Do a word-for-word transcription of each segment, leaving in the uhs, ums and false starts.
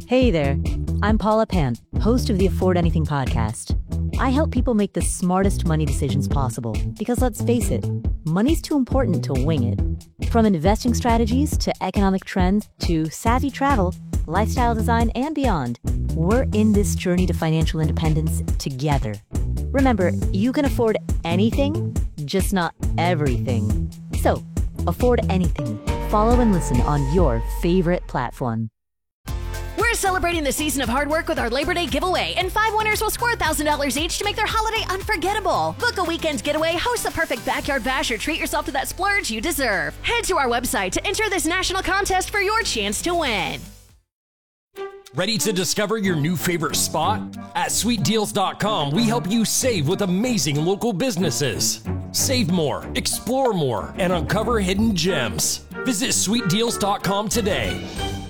Hey there, I'm Paula Pant, host of the Afford Anything podcast. I help people make the smartest money decisions possible because, let's face it, money's too important to wing it. From investing strategies to economic trends to savvy travel, lifestyle design, and beyond, we're in this journey to financial independence together. Remember, you can afford anything, just not everything. So, afford anything. Follow and listen on your favorite platform. We're celebrating the season of hard work with our Labor Day giveaway, and five winners will score one thousand dollars each to make their holiday unforgettable. Book a weekend getaway, host the perfect backyard bash, or treat yourself to that splurge you deserve. Head to our website to enter this national contest for your chance to win. Ready to discover your new favorite spot? At sweet deals dot com, we help you save with amazing local businesses. Save more, explore more, and uncover hidden gems. Visit sweet deals dot com today.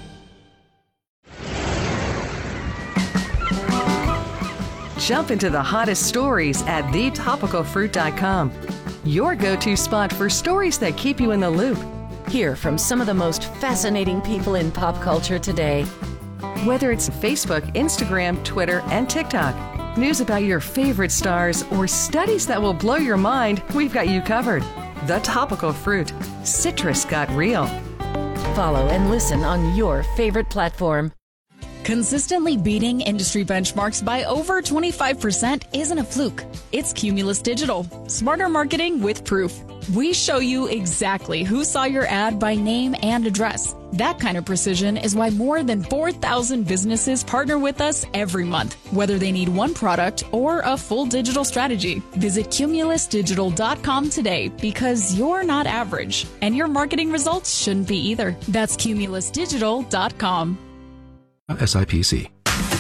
Jump into the hottest stories at the topical fruit dot com. Your go-to spot for stories that keep you in the loop. Hear from some of the most fascinating people in pop culture today. Whether it's Facebook, Instagram, Twitter, and TikTok, news about your favorite stars, or studies that will blow your mind, we've got you covered. The Topical Fruit. Citrus got real. Follow and listen on your favorite platform. Consistently beating industry benchmarks by over twenty-five percent isn't a fluke. It's Cumulus Digital. Smarter marketing with proof. We show you exactly who saw your ad by name and address. That kind of precision is why more than four thousand businesses partner with us every month, whether they need one product or a full digital strategy. Visit cumulus digital dot com today because you're not average, and your marketing results shouldn't be either. That's cumulus digital dot com. S I P C.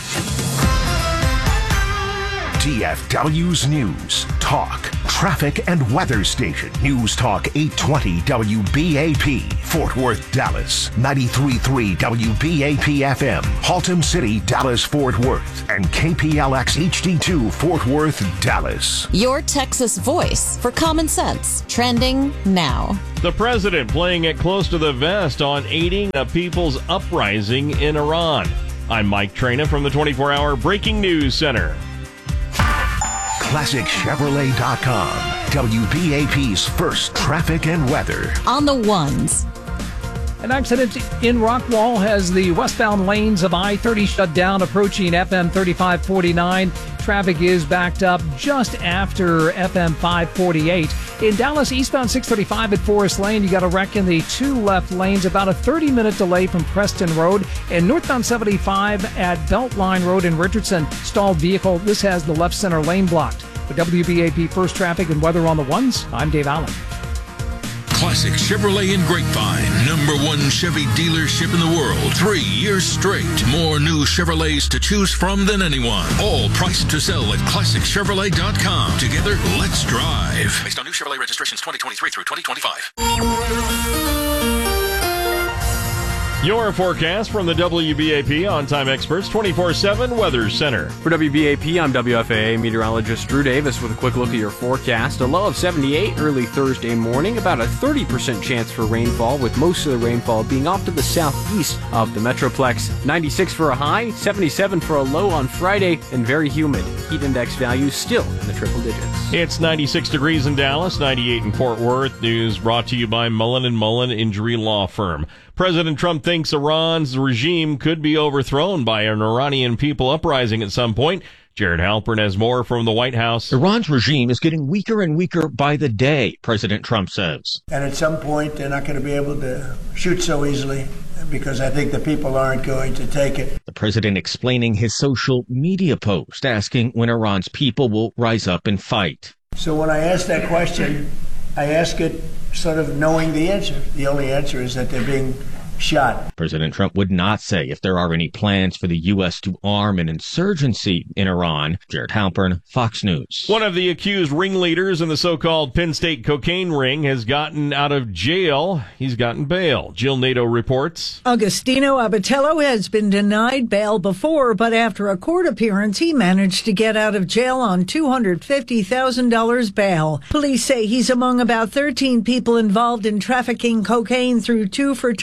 D F W's News, Talk, Traffic and Weather Station. News Talk eight twenty W B A P, Fort Worth, Dallas. ninety-three point three W B A P F M, Haltom City, Dallas, Fort Worth. And K P L X H D two, Fort Worth, Dallas. Your Texas voice for common sense. Trending now. The president playing it close to the vest on aiding a people's uprising in Iran. I'm Mike Traina from the twenty-four hour Breaking News Center. Classic Chevrolet dot com, W B A P's first traffic and weather. On the ones. An accident in Rockwall has the westbound lanes of I thirty shut down approaching F M thirty-five forty-nine. Traffic is backed up just after F M five forty-eight. In Dallas, eastbound six thirty-five at Forest Lane, you got a wreck in the two left lanes, about a thirty-minute delay from Preston Road. And northbound seventy-five at Beltline Road in Richardson, stalled vehicle. This has the left center lane blocked. For W B A P First Traffic and Weather on the Ones, I'm Dave Allen. Classic Chevrolet in Grapevine, number one Chevy dealership in the world, three years straight. More new Chevrolets to choose from than anyone. All priced to sell at classic chevrolet dot com. Together, let's drive. Based on new Chevrolet registrations twenty twenty-three through twenty twenty-five. Your forecast from the W B A P On-Time Experts twenty-four seven Weather Center. For W B A P, I'm W F A A meteorologist Drew Davis with a quick look at your forecast. A low of seventy-eight early Thursday morning, about a thirty percent chance for rainfall, with most of the rainfall being off to the southeast of the Metroplex. ninety-six for a high, seventy-seven for a low on Friday, and very humid. Heat index values still in the triple digits. It's ninety-six degrees in Dallas, ninety-eight in Fort Worth. News brought to you by Mullen and Mullen Injury Law Firm. President Trump thinks Iran's regime could be overthrown by an Iranian people uprising at some point. Jared Halpern has more from the White House. Iran's regime is getting weaker and weaker by the day, President Trump says. And at some point, they're not going to be able to shoot so easily because I think the people aren't going to take it. The president explaining his social media post, asking when Iran's people will rise up and fight. So when I ask that question, I ask it sort of knowing the answer. The only answer is that they're being shot. President Trump would not say if there are any plans for the U S to arm an insurgency in Iran. Jared Halpern, Fox News. One of the accused ringleaders in the so-called Penn State cocaine ring has gotten out of jail. He's gotten bail. Jill Nato reports. Agostino Abatello has been denied bail before, but after a court appearance, he managed to get out of jail on two hundred fifty thousand dollars bail. Police say he's among about thirteen people involved in trafficking cocaine through two fraternity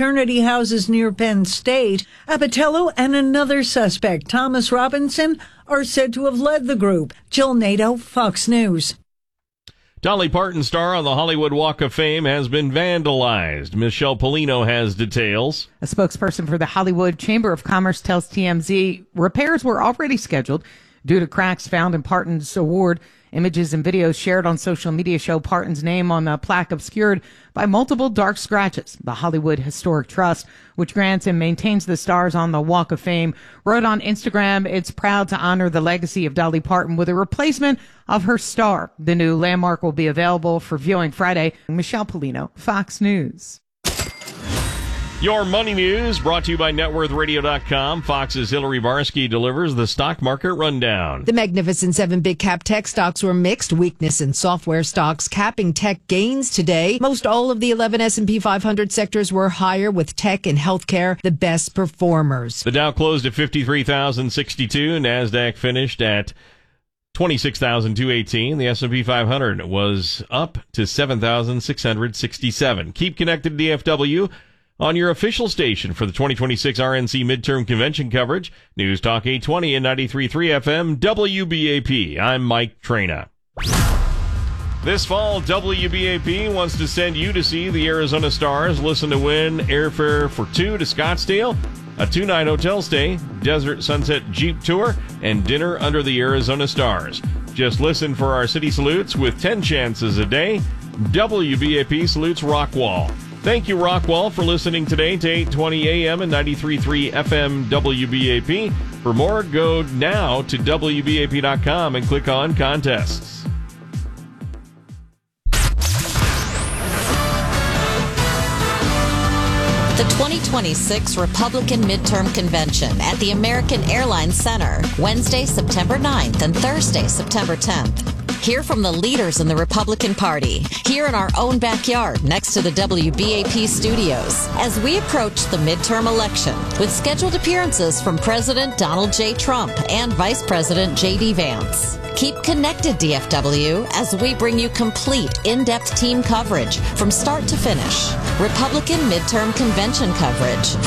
houses near Penn State. Apatello and another suspect, Thomas Robinson, are said to have led the group. Jill Nato, Fox News. Dolly Parton star on the Hollywood Walk of Fame has been vandalized. Michelle Polino has details. A spokesperson for the Hollywood Chamber of Commerce tells T M Z repairs were already scheduled due to cracks found in Parton's award. Images and videos shared on social media show Parton's name on the plaque obscured by multiple dark scratches. The Hollywood Historic Trust, which grants and maintains the stars on the Walk of Fame, wrote on Instagram it's proud to honor the legacy of Dolly Parton with a replacement of her star. The new landmark will be available for viewing Friday. Michelle Polino, Fox News. Your money news brought to you by net worth radio dot com. Fox's Hillary Barsky delivers the stock market rundown. The Magnificent Seven big cap tech stocks were mixed. Weakness in software stocks capping tech gains today. Most all of the eleven S and P five hundred sectors were higher, with tech and healthcare the best performers. The Dow closed at fifty-three thousand sixty-two. NASDAQ finished at twenty-six thousand two hundred eighteen. The S and P five hundred was up to seven thousand six hundred sixty-seven. Keep connected to D F W on your official station for the twenty twenty-six R N C midterm convention coverage. News Talk eight twenty and ninety-three point three F M W B A P. I'm Mike Trena. This fall, W B A P wants to send you to see the Arizona Stars. Listen to win airfare for two to Scottsdale, a two-night hotel stay, Desert Sunset Jeep Tour, and dinner under the Arizona Stars. Just listen for our city salutes with ten chances a day. W B A P salutes Rockwall. Thank you, Rockwall, for listening today to eight twenty A M and ninety-three point three F M W B A P. For more, go now to W B A P dot com and click on Contests. The twenty twenty-six Republican Midterm Convention at the American Airlines Center, Wednesday, September ninth and Thursday, September tenth. Hear from the leaders in the Republican Party, here in our own backyard next to the W B A P studios, as we approach the midterm election with scheduled appearances from President Donald J. Trump and Vice President J D. Vance. Keep connected, D F W, as we bring you complete, in-depth team coverage from start to finish. Republican midterm convention coverage